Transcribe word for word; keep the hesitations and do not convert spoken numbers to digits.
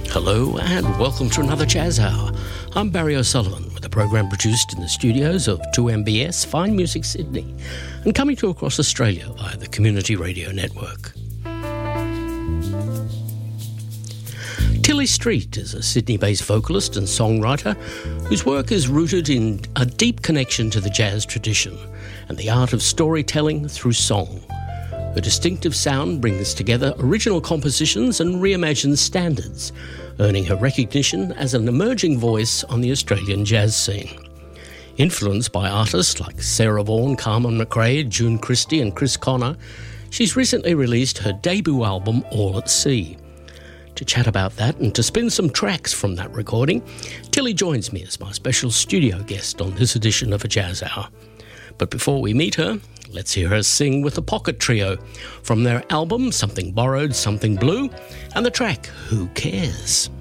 Hello and welcome to another Jazz Hour. I'm Barry O'Sullivan with a program produced in the studios of two M B S Fine Music Sydney and coming to you across Australia via the Community Radio Network. Tilly Street is a Sydney-based vocalist and songwriter whose work is rooted in a deep connection to the jazz tradition and the art of storytelling through song. Her distinctive sound brings together original compositions and reimagined standards, earning her recognition as an emerging voice on the Australian jazz scene. Influenced by artists like Sarah Vaughan, Carmen McRae, June Christie and Chris Connor, she's recently released her debut album, All at Sea. To chat about that and to spin some tracks from that recording, Tilly joins me as my special studio guest on this edition of A Jazz Hour. But before we meet her, let's hear her sing with the Pocket Trio from their album Something Borrowed, Something Blue, and the track Who Cares?